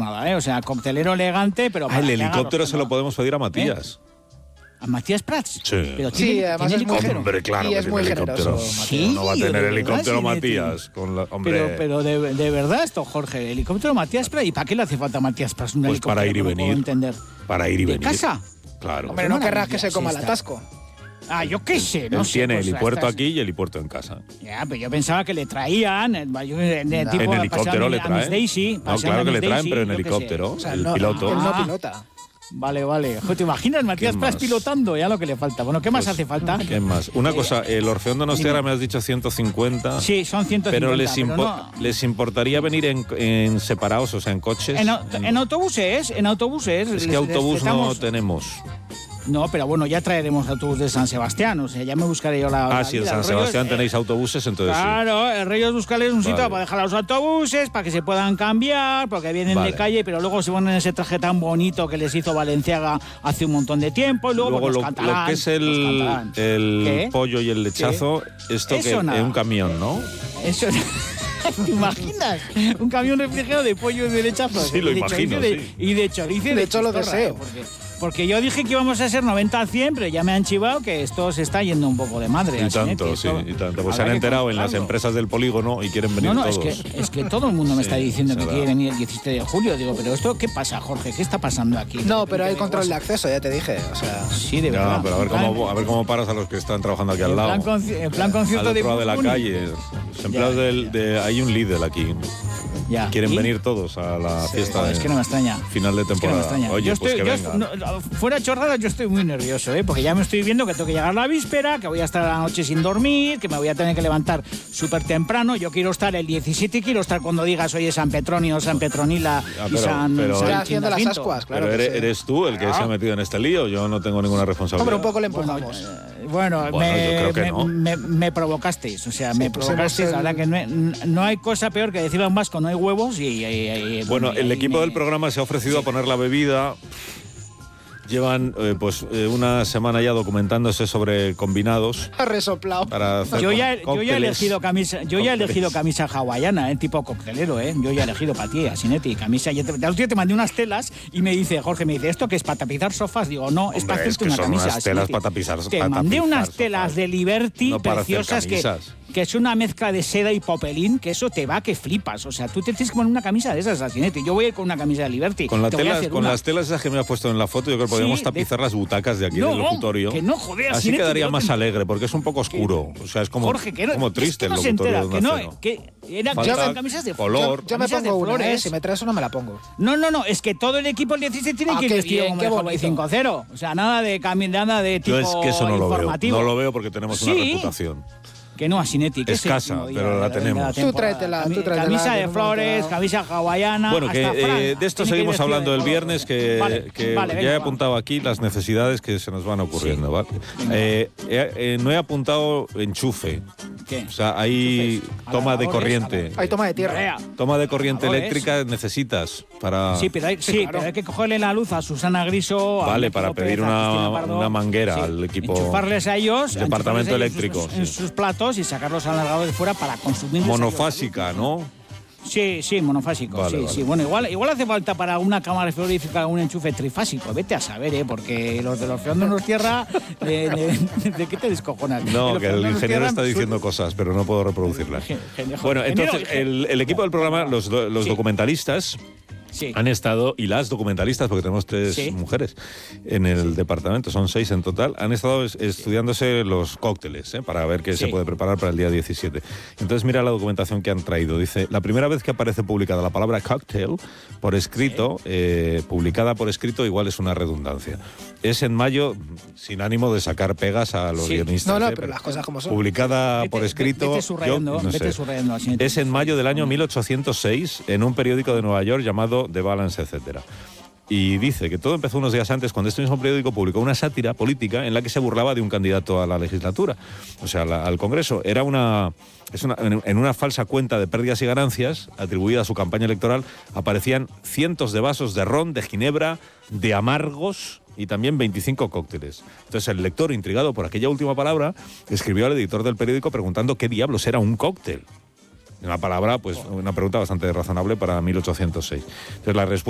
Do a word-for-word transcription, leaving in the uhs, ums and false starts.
nada, ¿eh? O sea, coctelero elegante, pero... Ah, el helicóptero se lo podemos pedir a Matías. ¿Eh? ¿A Matías Prats? Sí. Pero sí, tiene, además ¿tiene es muy helicóptero? Hombre, claro y que es tiene muy helicóptero. generoso, Sí, no va a tener de helicóptero verdad, Matías. Con la, hombre. Pero, pero de, de verdad esto, Jorge, helicóptero Matías Prats. ¿Y para qué le hace falta a Matías Prats un Pues helicóptero? para ir y No lo puedo venir. entender. Para ir y ¿De venir. casa? Claro. Hombre, no Qué querrás que se maravilla coma es el esta. atasco. Ah, yo qué sé, no Él sé. tiene pues, helipuerto estas- aquí y helipuerto en casa. Ya, pero yo pensaba que le traían eh, yo, eh, de, No. tipo En helicóptero paseando le a Miss traen. Daisy, No, paseando claro a que Miss le traen, Daisy, pero en yo qué sé. helicóptero. O sea, el no, piloto. él no Ah. pilota. Vale, vale. Joder, ¿te imaginas Matías ¿Qué Prats más? pilotando? Ya lo que le falta. Bueno, ¿qué más Pues, hace falta? ¿Qué más? Una Eh, cosa, el Orfeón Donostiarra me has dicho ciento cincuenta. Sí, son ciento cincuenta. Pero les, pero impo- no- les importaría venir en, en separados, o sea, en coches. En, au- en autobuses, en autobuses. Es les- que autobús les no damos- tenemos. No, pero bueno, ya traeremos autobús de San Sebastián, o sea, ya me buscaré yo la. Ah, la si en vida. San El rollo Sebastián es, tenéis autobuses, entonces sí. Claro, el rollo es buscarles un sitio Vale. para dejar los autobuses, para que se puedan cambiar, porque vienen Vale. de calle, pero luego se ponen ese traje tan bonito que les hizo Valenciaga hace un montón de tiempo, y luego, Luego pues, lo, los cantarán, lo que es los el, cantarán. el ¿Qué? pollo y el lechazo, esto Eso que nada. es un camión, ¿no? Eso. ¿Te imaginas? Un camión refrigerado de pollo y de lechazo. Sí, lo y de imagino, chorizo de- sí. Y de chorizo y De de hecho, lo chistorra, deseo. ¿eh? Porque, porque yo dije que íbamos a ser noventa a cien, pero ya me han chivado que esto se está yendo un poco de madre. Y al Sinetti. tanto, sí, Esto y tanto. Pues se habrá han que enterado en las controlarlo. empresas del polígono y quieren venir No, no, es todos. que, es que todo el mundo me Sí, está diciendo que será. quiere venir el diecisiete de julio. Digo, pero esto, ¿qué pasa, Jorge? ¿Qué está pasando aquí? No, pero hay Digo, control de pues, acceso, ya te dije. O sea, Sí, de Ya, verdad. pero a ver, En plan- cómo, a ver cómo paras a los que están trabajando aquí al en lado. plan conci- en plan concierto al de otro lado de la Bugs Bunny. calle. Los empleados Ya. del, de, hay un Lidl aquí. Ya. Quieren ¿Y? venir todos a la fiesta Joder, de es que no me extraña. final de Es que no me temporada. extraña. Oye, yo pues estoy, que yo vengan. est- no, fuera chorrada, yo estoy muy nervioso, ¿eh? Porque ya me estoy viendo que tengo que llegar la víspera, que voy a estar la noche sin dormir, que me voy a tener que levantar súper temprano. Yo quiero estar el diecisiete y quiero estar cuando digas, oye, San Petronio, San Petronila Ah, y pero- San, pero- San está haciendo las Chindajinto. ascuas, claro. Pero que eres, sí. eres tú el que Ah. se ha metido en este lío. Yo no tengo ninguna responsabilidad. Hombre, un poco le Bueno, empujamos. eh, bueno, Bueno, me, yo creo que me- no. me- me provocasteis, o sea, me pusimos provocasteis. La el- verdad que no, hay- no hay cosa peor que decirle a un vasco no hay huevos y... y- y- Bueno, y- el y equipo me- del programa se ha ofrecido a poner la bebida. Llevan eh, pues eh, una semana ya documentándose sobre combinados Ha resoplado. para hacer Yo ya, co- yo ya he cócteles. elegido camisa, yo ya he Cócteles. elegido camisa hawaiana, ¿eh? Tipo coctelero, ¿eh? Yo ya he elegido para ti, Asinetti, camisa. Yo te, el otro día te mandé unas telas y me dice, Jorge, me dice, ¿esto qué es para tapizar sofás? Digo, no, es Hombre, para es hacerte que una son camisa. unas telas Asinetti. para tapizar- Te para mandé tapizar unas sofás. telas de Liberty No para hacer preciosas que, camisas. que es una mezcla de seda y popelín, que eso te va que flipas. O sea, tú te tienes que poner una camisa de esas, Asinetti. Yo voy a ir con una camisa de Liberty. Con, la Te voy a telas, hacer con una. las telas esas que me has puesto en la foto, yo creo que podríamos Sí, de- tapizar las butacas de aquí No, del locutorio. que no, joder, Así Asinetti, quedaría que no más te- alegre, porque es un poco oscuro. O sea, es como, Jorge, que no, como es triste que no el se locutorio entera, de que Onda no, Cero. que eran Falta eran camisas de color. Yo me camisas de pongo una, ¿eh? flores. Si me traes una, me la pongo. No, no, no, es que todo el equipo del diecisiete tiene Ah, que ir qué vestido bien, como qué el Hawaii bonito. cinco cero. O sea, nada de cami- nada de tipo Yo es que eso no lo veo. informativo. No lo veo porque tenemos una Sí. reputación. Que no, Asinetti, que es el Escasa, último día pero la de- de tenemos. temporada. Tú tráetela, tú Cami- tráetela, Camisa que de en un flores, momento dado. camisa hawaiana. Bueno, que hasta Fran eh, de esto tiene que ir seguimos vestido hablando de el color. viernes, que, Vale, que vale, ya venga, he va. apuntado aquí las necesidades que se nos van ocurriendo. ¿vale? Eh, eh, eh, no he apuntado enchufe. ¿Qué? O sea, hay Enchufes. toma de Alargadores, corriente. alargadores. Hay toma de tierra. Vea. Toma de corriente Alargadores. eléctrica necesitas para... Sí, pero hay, sí, claro. pero hay que cogerle la luz a Susana Griso, a Vale, Beto para López, pedir a una- Cristina Pardo. una manguera al equipo- Enchufarles a ellos, Departamento enchufarles a ellos eléctrico, en sus, en sí. sus platos y sacarlos alargados de fuera para consumir. monofásica, ¿no? Sí, sí, monofásico, Vale, sí, vale. sí. Bueno, igual, igual hace falta para una cámara frigorífica un enchufe trifásico. Vete a saber, ¿eh? Porque los de los feondos nos tierra... ¿De, de, de qué te descojonas? De No, los que el feondos nos ingeniero tierra, está diciendo cosas, pero no puedo reproducirlas. Gen- gen- Bueno, ingeniero, entonces, gen- el, el equipo del programa, los, do- los Sí. documentalistas, Sí. han estado, y las documentalistas, porque tenemos tres Sí. mujeres en el departamento, son seis en total, han estado es- estudiándose los cócteles, ¿eh? Para ver qué Sí. se puede preparar para el día diecisiete. Entonces mira la documentación que han traído. Dice, la primera vez que aparece publicada la palabra cocktail por escrito, eh, publicada por escrito, igual es una redundancia. Es en mayo, sin ánimo de sacar pegas a los Sí. guionistas. No, no, ¿eh? pero las cosas como son. Publicada Vete- por ve- escrito, vete yo subrayando, no vete sé. subrayando, así. Es en mayo del año mil ochocientos seis en un periódico de Nueva York llamado The Balance, etcétera. Y dice que todo empezó unos días antes cuando este mismo periódico publicó una sátira política en la que se burlaba de un candidato a la legislatura, o sea, la- al Congreso. Era una, es una, en en una falsa cuenta de pérdidas y ganancias atribuida a su campaña electoral aparecían cientos de vasos de ron, de ginebra, de amargos y también veinticinco cócteles. Entonces el lector, intrigado por aquella última palabra, escribió al editor del periódico preguntando qué diablos era un cóctel. Una palabra, pues una pregunta bastante razonable para mil ochocientos seis. Entonces la respuesta